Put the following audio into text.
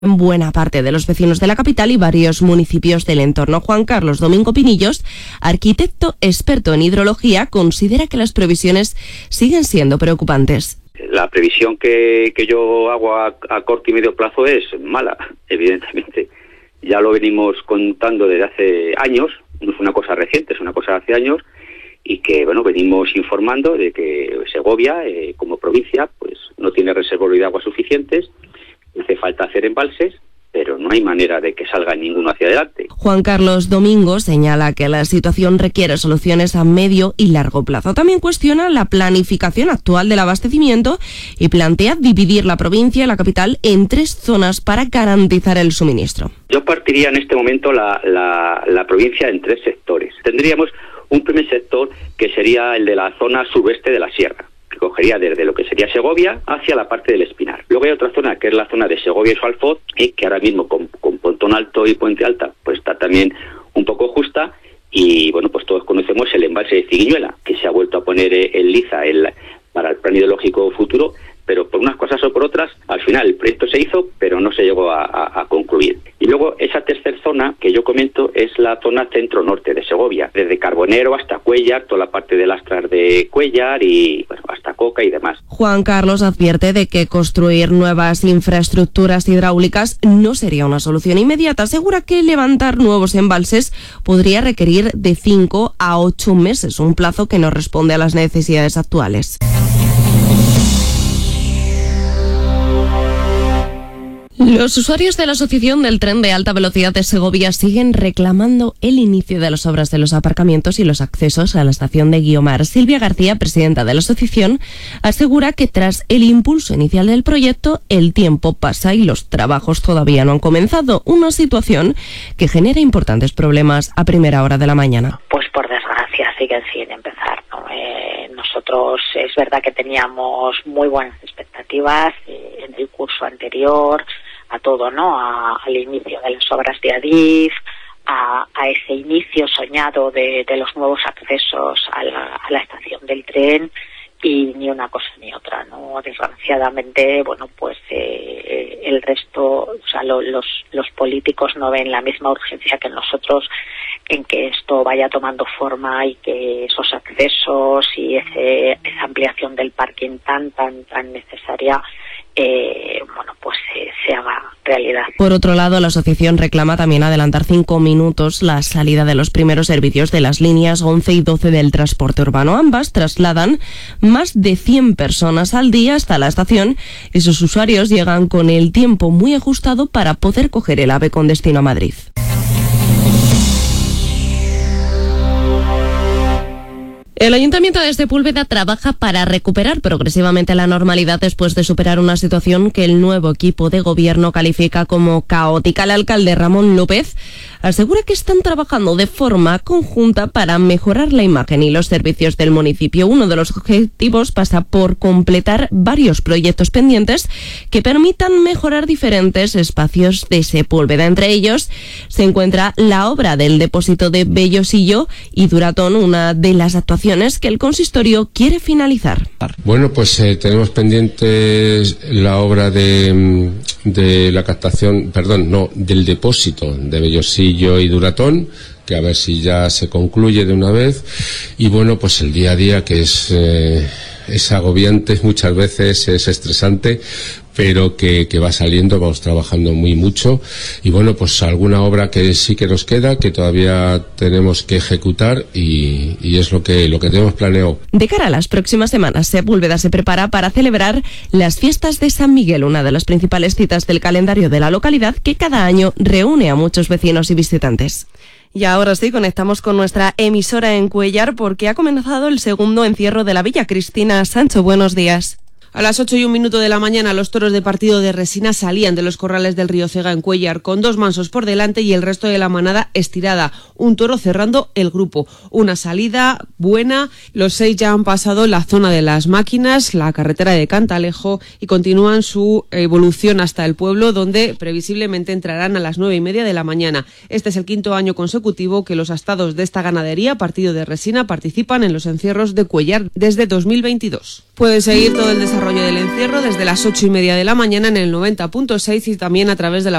en buena parte de los vecinos de la capital y varios municipios del entorno. Juan Carlos Domingo Pinillos, arquitecto experto en hidrología, considera que las previsiones siguen siendo preocupantes. La previsión que yo hago a corto y medio plazo es mala, evidentemente. Ya lo venimos contando desde hace años, no es una cosa reciente, es una cosa de hace años, y que venimos informando de que Segovia, como provincia, pues no tiene reservorios de agua suficientes. Hace falta hacer embalses, pero no hay manera de que salga ninguno hacia adelante. Juan Carlos Domingo señala que la situación requiere soluciones a medio y largo plazo. También cuestiona la planificación actual del abastecimiento y plantea dividir la provincia y la capital en 3 zonas para garantizar el suministro. Yo partiría en este momento la provincia en 3 sectores. Tendríamos un primer sector que sería el de la zona suroeste de la sierra, que cogería desde lo que sería Segovia hacia la parte del Espinar. Luego hay otra zona que es la zona de Segovia y su Alfoz, que ahora mismo con Pontón Alto y Puente Alta pues está también un poco justa, y pues todos conocemos el embalse de Ciguiñuela, que se ha vuelto a poner en liza para el plan hidrológico futuro, pero por unas cosas o por otras, al final el proyecto se hizo, pero no se llegó a concluir. Y luego esa tercera zona que yo comento es la zona centro-norte de Segovia, desde Carbonero hasta Cuéllar, toda la parte de Lastras de Cuéllar y hasta Coca y demás. Juan Carlos advierte de que construir nuevas infraestructuras hidráulicas no sería una solución inmediata. Asegura que levantar nuevos embalses podría requerir de 5 a 8 meses, un plazo que no responde a las necesidades actuales. Los usuarios de la Asociación del Tren de Alta Velocidad de Segovia siguen reclamando el inicio de las obras de los aparcamientos y los accesos a la estación de Guiomar. Silvia García, presidenta de la asociación, asegura que tras el impulso inicial del proyecto, el tiempo pasa y los trabajos todavía no han comenzado. Una situación que genera importantes problemas a primera hora de la mañana. Pues por desgracia siguen sin empezar, ¿no? Nosotros es verdad que teníamos muy buenas expectativas en el curso anterior, a todo, ¿no? Al inicio de las obras de Adif, a ese inicio soñado de los nuevos accesos a la estación del tren, y ni una cosa ni otra, ¿no? Desgraciadamente, el resto, o sea, los políticos no ven la misma urgencia que nosotros en que esto vaya tomando forma y que esos accesos y esa ampliación del parking tan necesaria se haga realidad. Por otro lado, la asociación reclama también adelantar 5 minutos la salida de los primeros servicios de las líneas 11 y 12 del transporte urbano. Ambas trasladan más de 100 personas al día hasta la estación y sus usuarios llegan con el tiempo muy ajustado para poder coger el AVE con destino a Madrid. El Ayuntamiento de Sepúlveda trabaja para recuperar progresivamente la normalidad después de superar una situación que el nuevo equipo de gobierno califica como caótica. El alcalde Ramón López asegura que están trabajando de forma conjunta para mejorar la imagen y los servicios del municipio. Uno de los objetivos pasa por completar varios proyectos pendientes que permitan mejorar diferentes espacios de Sepúlveda. Entre ellos se encuentra la obra del depósito de Bellosillo y Duratón, una de las actuaciones que el consistorio quiere finalizar. Bueno, pues tenemos pendientes la obra de la captación, del depósito de Bellosillo y Duratón, que a ver si ya se concluye de una vez. Y pues el día a día, que es agobiante, muchas veces es estresante, pero que va saliendo, vamos trabajando mucho, y pues alguna obra que sí que nos queda, que todavía tenemos que ejecutar, y es lo que tenemos planeado. De cara a las próximas semanas, Sepúlveda se prepara para celebrar las fiestas de San Miguel, una de las principales citas del calendario de la localidad, que cada año reúne a muchos vecinos y visitantes. Y ahora sí, conectamos con nuestra emisora en Cuéllar porque ha comenzado el segundo encierro de la Villa. Cristina Sancho, buenos días. A las 8:01 de la mañana, los toros de partido de Resina salían de los corrales del Río Cega en Cuéllar, con 2 mansos por delante y el resto de la manada estirada. Un toro cerrando el grupo. Una salida buena. Los 6 ya han pasado la zona de las máquinas, la carretera de Cantalejo, y continúan su evolución hasta el pueblo, donde previsiblemente entrarán a las 9:30 de la mañana. Este es el 5º año consecutivo que los astados de esta ganadería, partido de Resina, participan en los encierros de Cuéllar desde 2022. Puede seguir todo el desarrollo Arroyo del Encierro desde las 8:30 de la mañana en el 90.6 y también a través de la